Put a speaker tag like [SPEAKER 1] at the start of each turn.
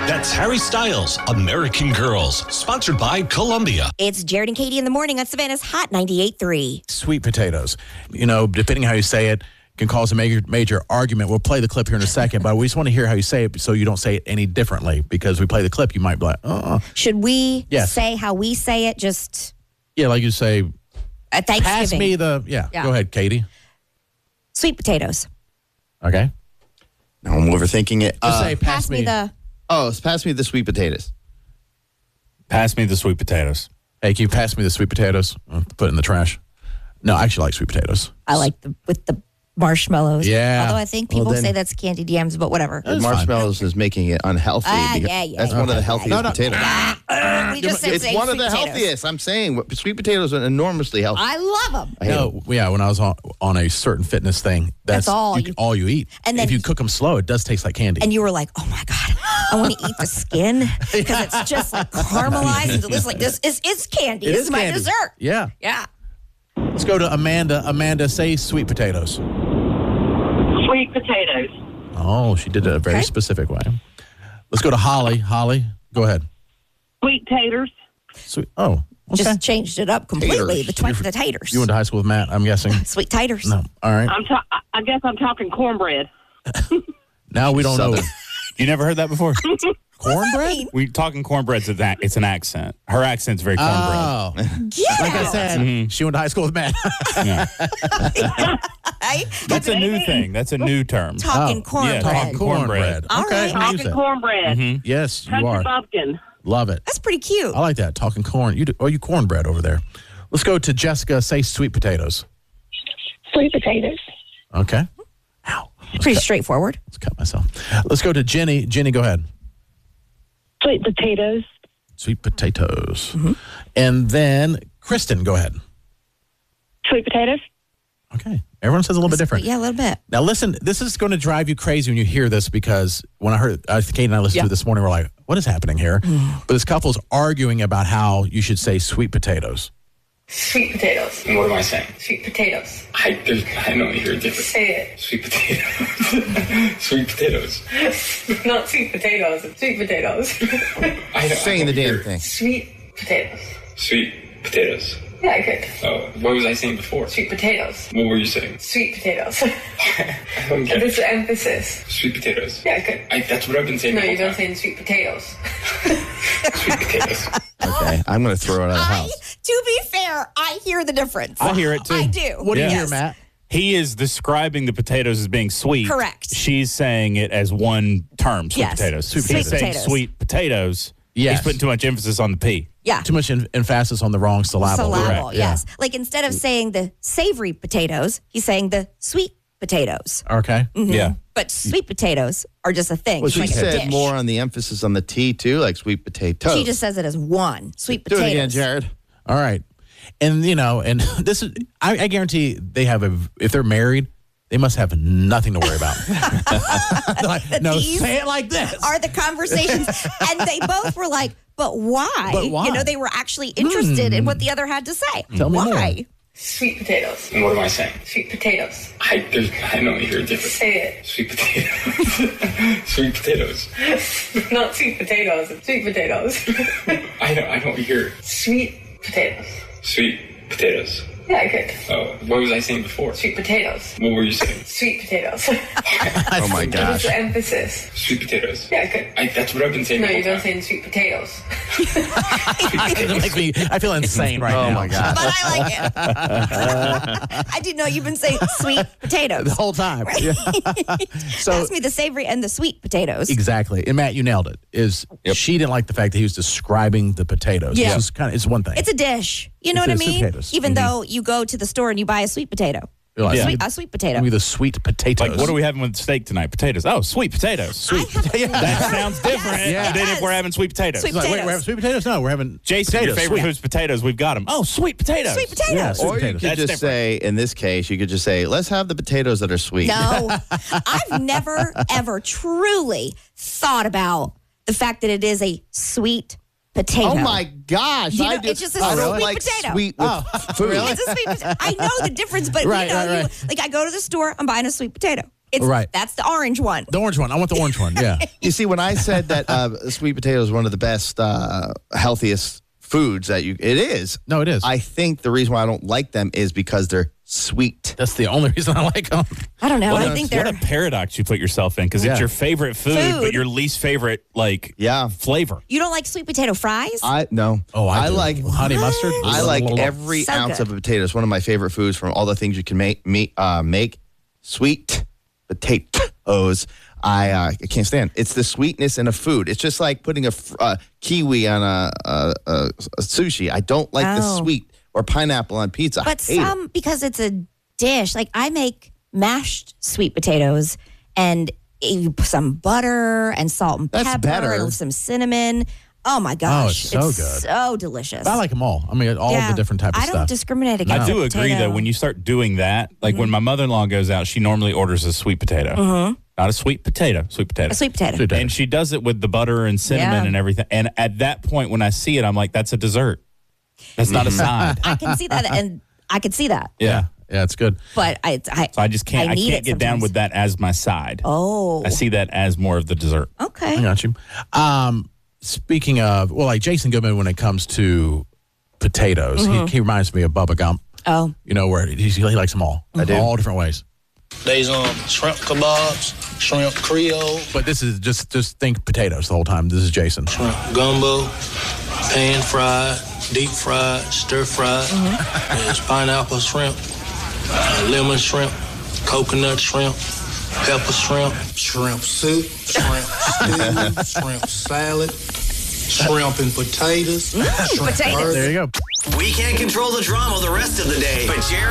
[SPEAKER 1] That's Harry Styles, American Girls, sponsored by Columbia.
[SPEAKER 2] It's Jared and Katie in the morning on Savannah's Hot 98.3.
[SPEAKER 3] Sweet potatoes. Depending how you say it, can cause a major argument. We'll play the clip here in a second, but we just want to hear how you say it so you don't say it any differently, because we play the clip, you might be like,
[SPEAKER 2] Should we say how we say it? Just
[SPEAKER 3] like you say,
[SPEAKER 2] at Thanksgiving.
[SPEAKER 3] pass me the, Go ahead, Katie.
[SPEAKER 2] Sweet potatoes.
[SPEAKER 3] Okay.
[SPEAKER 4] Now I'm overthinking it.
[SPEAKER 3] Just say,
[SPEAKER 2] Pass me the...
[SPEAKER 4] Pass me the sweet potatoes.
[SPEAKER 5] Pass me the sweet potatoes.
[SPEAKER 3] Hey, can you pass me the sweet potatoes? I'll put it in the trash. No, I actually like sweet potatoes.
[SPEAKER 2] I like with the marshmallows.
[SPEAKER 3] Yeah.
[SPEAKER 2] Although I think people say that's candied yams, but whatever.
[SPEAKER 4] The marshmallows is making it unhealthy. That's one of the healthiest potatoes.
[SPEAKER 2] We just said
[SPEAKER 4] It's one of the healthiest. I'm saying sweet potatoes are enormously healthy.
[SPEAKER 2] I love them.
[SPEAKER 3] When I was on a certain fitness thing, that's all you eat. And then if you cook them slow, it does taste like candy.
[SPEAKER 2] And you were like, oh my God, I want to eat the skin because it's just like caramelized and delicious. Like this is candy. This is my dessert.
[SPEAKER 3] Yeah.
[SPEAKER 2] Yeah.
[SPEAKER 3] Let's go to Amanda. Amanda, say sweet potatoes.
[SPEAKER 6] Sweet potatoes.
[SPEAKER 3] Oh, she did it a very specific way. Let's go to Holly. Holly, go ahead.
[SPEAKER 6] Sweet taters.
[SPEAKER 3] Sweet. Oh, okay.
[SPEAKER 2] Just changed it up completely. The taters.
[SPEAKER 3] You went to high school with Matt, I'm guessing.
[SPEAKER 2] Sweet taters.
[SPEAKER 3] No. All right.
[SPEAKER 6] I guess I'm talking cornbread.
[SPEAKER 3] Now we don't know.
[SPEAKER 5] You never heard that before?
[SPEAKER 3] Cornbread?
[SPEAKER 5] We talking cornbread. It's an accent. Her accent's very cornbread.
[SPEAKER 3] Oh.
[SPEAKER 2] Like
[SPEAKER 3] I said, she went to high school with Matt.
[SPEAKER 5] That's a new thing. That's a new term.
[SPEAKER 2] Talking cornbread.
[SPEAKER 5] Yeah, talking cornbread.
[SPEAKER 2] All right.
[SPEAKER 6] Talking cornbread.
[SPEAKER 5] Mm-hmm.
[SPEAKER 3] Yes, you
[SPEAKER 6] Country
[SPEAKER 3] are.
[SPEAKER 6] bumpkin.
[SPEAKER 3] Love it.
[SPEAKER 2] That's pretty cute.
[SPEAKER 3] I like that. Talking corn. You cornbread over there. Let's go to Jessica. Say sweet potatoes.
[SPEAKER 7] Sweet potatoes.
[SPEAKER 3] Okay. Ow.
[SPEAKER 2] Pretty straightforward.
[SPEAKER 3] Let's cut myself. Let's go to Jenny. Jenny, go ahead.
[SPEAKER 7] Sweet potatoes.
[SPEAKER 3] Sweet potatoes. Mm-hmm. And then Kristen, go ahead.
[SPEAKER 7] Sweet potatoes.
[SPEAKER 3] Okay. Everyone says a little bit different.
[SPEAKER 2] Yeah, a little bit.
[SPEAKER 3] Now, listen, this is going to drive you crazy when you hear this, because when I heard, Kate and I listened to it this morning, we're like, what is happening here? But this couple's arguing about how you should say sweet potatoes.
[SPEAKER 8] Sweet potatoes.
[SPEAKER 9] And what am I saying?
[SPEAKER 8] Sweet potatoes.
[SPEAKER 9] I don't hear a difference.
[SPEAKER 8] Say it.
[SPEAKER 9] Sweet potatoes. Sweet potatoes.
[SPEAKER 8] Not sweet potatoes. It's sweet potatoes.
[SPEAKER 4] Saying the damn thing.
[SPEAKER 8] Sweet potatoes.
[SPEAKER 9] Sweet potatoes.
[SPEAKER 8] Yeah, I could.
[SPEAKER 9] Oh, what was I saying before?
[SPEAKER 8] Sweet potatoes.
[SPEAKER 9] What were you saying?
[SPEAKER 8] Sweet potatoes.
[SPEAKER 9] I don't get
[SPEAKER 8] This
[SPEAKER 9] it.
[SPEAKER 8] emphasis.
[SPEAKER 9] Sweet potatoes.
[SPEAKER 8] Yeah, I could.
[SPEAKER 9] That's what I've been saying.
[SPEAKER 8] No,
[SPEAKER 9] the
[SPEAKER 8] you
[SPEAKER 9] whole
[SPEAKER 8] don't
[SPEAKER 9] time.
[SPEAKER 8] say sweet potatoes.
[SPEAKER 9] Sweet potatoes.
[SPEAKER 4] Okay, I'm going to throw it out of the house.
[SPEAKER 2] To be fair, I hear the difference.
[SPEAKER 5] I hear it too.
[SPEAKER 2] I do.
[SPEAKER 3] What do you hear,
[SPEAKER 2] Yes.
[SPEAKER 3] Matt?
[SPEAKER 5] He is describing the potatoes as being sweet.
[SPEAKER 2] Correct.
[SPEAKER 5] She's saying it as one term, sweet
[SPEAKER 2] Yes.
[SPEAKER 5] potatoes.
[SPEAKER 2] Sweet
[SPEAKER 5] He's saying
[SPEAKER 2] potatoes.
[SPEAKER 5] sweet potatoes.
[SPEAKER 3] Yes.
[SPEAKER 5] He's putting too much emphasis on the P.
[SPEAKER 2] Yeah.
[SPEAKER 3] Too much emphasis on the wrong syllable.
[SPEAKER 2] Syllable,
[SPEAKER 3] Correct.
[SPEAKER 2] yes. Like instead of saying the savory potatoes, he's saying the sweet potatoes.
[SPEAKER 3] Okay.
[SPEAKER 2] Mhm.
[SPEAKER 5] Yeah.
[SPEAKER 2] But sweet potatoes are just a thing.
[SPEAKER 4] Well,
[SPEAKER 2] It's
[SPEAKER 4] she
[SPEAKER 2] like a
[SPEAKER 4] said
[SPEAKER 2] dish.
[SPEAKER 4] more on the emphasis on the T, too, like sweet potatoes.
[SPEAKER 2] She just says it as one. Sweet
[SPEAKER 4] Do
[SPEAKER 2] potatoes.
[SPEAKER 4] it again, Jared.
[SPEAKER 3] All right. And, and this is, I guarantee they have if they're married, they must have nothing to worry about. They're like, no,
[SPEAKER 2] These
[SPEAKER 3] say it like this.
[SPEAKER 2] Are the conversations. And they both were like, but why?
[SPEAKER 3] But why?
[SPEAKER 2] They were actually interested in what the other had to say.
[SPEAKER 3] Tell me
[SPEAKER 2] why?
[SPEAKER 3] more.
[SPEAKER 8] Sweet potatoes.
[SPEAKER 9] And what am I saying?
[SPEAKER 8] Sweet potatoes.
[SPEAKER 9] I don't hear a difference.
[SPEAKER 8] Say it.
[SPEAKER 9] Sweet potatoes. Sweet potatoes.
[SPEAKER 8] Not sweet potatoes. It's sweet potatoes.
[SPEAKER 9] I don't hear
[SPEAKER 8] Sweet potatoes.
[SPEAKER 9] sweet potatoes.
[SPEAKER 8] Yeah, I could.
[SPEAKER 9] Oh, what was I saying before?
[SPEAKER 8] Sweet potatoes.
[SPEAKER 9] What were you saying?
[SPEAKER 8] Sweet potatoes.
[SPEAKER 4] Oh, my gosh.
[SPEAKER 8] This emphasis.
[SPEAKER 9] Sweet potatoes.
[SPEAKER 8] Yeah, I could.
[SPEAKER 9] That's what I've been saying.
[SPEAKER 8] No,
[SPEAKER 9] the
[SPEAKER 8] you
[SPEAKER 9] whole
[SPEAKER 8] don't
[SPEAKER 9] time.
[SPEAKER 8] say sweet potatoes.
[SPEAKER 3] It makes me, I feel insane right now.
[SPEAKER 4] Oh, my gosh.
[SPEAKER 2] But I like it. I didn't know you've been saying sweet potatoes.
[SPEAKER 3] The whole time. Yeah. So
[SPEAKER 2] Pass me the savory and the sweet potatoes.
[SPEAKER 3] exactly. And Matt, you nailed it. She didn't like the fact that he was describing the potatoes.
[SPEAKER 2] Yeah.
[SPEAKER 3] It's one thing.
[SPEAKER 2] It's a dish. You know
[SPEAKER 3] It's
[SPEAKER 2] what I
[SPEAKER 3] a sweet
[SPEAKER 2] mean?
[SPEAKER 3] potatoes.
[SPEAKER 2] Even though you go to the store and you buy a sweet potato.
[SPEAKER 3] You're like,
[SPEAKER 2] A sweet potato.
[SPEAKER 3] Give me the sweet potatoes.
[SPEAKER 5] Like, what are we having with steak tonight? Potatoes. Oh, sweet potatoes.
[SPEAKER 3] Sweet potatoes.
[SPEAKER 5] That sounds different
[SPEAKER 3] Yeah.
[SPEAKER 5] than if we're having sweet potatoes.
[SPEAKER 2] Sweet
[SPEAKER 3] Like, wait,
[SPEAKER 2] potatoes.
[SPEAKER 3] we're having sweet potatoes? No, we're having
[SPEAKER 5] Jason,
[SPEAKER 3] potatoes.
[SPEAKER 5] your favorite
[SPEAKER 3] Sweet.
[SPEAKER 5] food's potatoes. We've got them. Oh, sweet potatoes.
[SPEAKER 2] Sweet potatoes.
[SPEAKER 3] Yeah, sweet
[SPEAKER 4] Or you
[SPEAKER 3] potatoes.
[SPEAKER 4] could
[SPEAKER 5] That's
[SPEAKER 4] just
[SPEAKER 5] different.
[SPEAKER 4] say, in this case, you could just say, let's have the potatoes that are sweet.
[SPEAKER 2] No, I've never, ever truly thought about the fact that it is a sweet potato.
[SPEAKER 4] Oh, my gosh.
[SPEAKER 2] You know, it's just a
[SPEAKER 4] I don't
[SPEAKER 2] sweet
[SPEAKER 4] like
[SPEAKER 2] potato.
[SPEAKER 4] sweet with food.
[SPEAKER 2] It's a sweet potato. I know the difference, but
[SPEAKER 3] Right, right.
[SPEAKER 2] like I go to the store, I'm buying a sweet potato.
[SPEAKER 3] Right.
[SPEAKER 2] That's the orange one.
[SPEAKER 3] The orange one. I want the orange one. Yeah.
[SPEAKER 4] You see, when I said that sweet potato is one of the best, healthiest foods it is.
[SPEAKER 3] No, it is.
[SPEAKER 4] I think the reason why I don't like them is because they're sweet.
[SPEAKER 3] That's the only reason I like them.
[SPEAKER 2] I don't know. I think they're
[SPEAKER 5] What a paradox you put yourself in, because it's your favorite food, but your least favorite, flavor.
[SPEAKER 2] You don't like sweet potato fries?
[SPEAKER 4] No.
[SPEAKER 3] Oh, I
[SPEAKER 4] like
[SPEAKER 3] honey mustard.
[SPEAKER 4] I like every
[SPEAKER 2] So
[SPEAKER 4] ounce
[SPEAKER 2] good.
[SPEAKER 4] of a potato. It's one of my favorite foods from all the things you can make. Sweet potatoes. I can't stand. It's the sweetness in a food. It's just like putting a kiwi on a sushi. I don't like the sweet, or pineapple on pizza.
[SPEAKER 2] But because it's a dish, like I make mashed sweet potatoes and you put some butter and salt and
[SPEAKER 4] That's
[SPEAKER 2] pepper
[SPEAKER 4] better.
[SPEAKER 2] and some cinnamon. Oh my gosh.
[SPEAKER 3] it's so good.
[SPEAKER 2] So delicious.
[SPEAKER 3] I like them all. I mean, all the different types of
[SPEAKER 2] I
[SPEAKER 3] stuff.
[SPEAKER 2] don't discriminate against
[SPEAKER 5] I do
[SPEAKER 2] a
[SPEAKER 5] agree,
[SPEAKER 2] potato.
[SPEAKER 5] though, when you start doing that, like when my mother-in-law goes out, she normally orders a sweet potato. Not a sweet potato, sweet potato.
[SPEAKER 2] A sweet potato.
[SPEAKER 5] And she does it with the butter and cinnamon and everything. And at that point, when I see it, I'm like, that's a dessert. That's not a side.
[SPEAKER 2] I can see that, and I can see that.
[SPEAKER 5] Yeah.
[SPEAKER 3] Yeah, it's good.
[SPEAKER 2] But
[SPEAKER 5] So I just can't. I
[SPEAKER 2] need
[SPEAKER 5] can't
[SPEAKER 2] it
[SPEAKER 5] get down
[SPEAKER 2] sometimes.
[SPEAKER 5] with that as my side.
[SPEAKER 2] Oh.
[SPEAKER 5] I see that as more of the dessert.
[SPEAKER 2] Okay.
[SPEAKER 3] I got you. Speaking of, like Jason Goodman, when it comes to potatoes, he reminds me of Bubba Gump.
[SPEAKER 2] Oh.
[SPEAKER 3] You know, where he likes them all.
[SPEAKER 4] I do.
[SPEAKER 3] All different ways.
[SPEAKER 10] There's shrimp kebabs, shrimp Creole,
[SPEAKER 3] But this is just think potatoes the whole time. This is Jason.
[SPEAKER 10] shrimp gumbo, pan fried, deep fried, stir fried. There's pineapple shrimp, lemon shrimp, coconut shrimp, pepper shrimp, shrimp soup, shrimp stew, shrimp salad, shrimp and potatoes, shrimp
[SPEAKER 2] Potatoes.
[SPEAKER 10] burger.
[SPEAKER 3] There you go.
[SPEAKER 11] We can't control the drama the rest of the day, but Jerry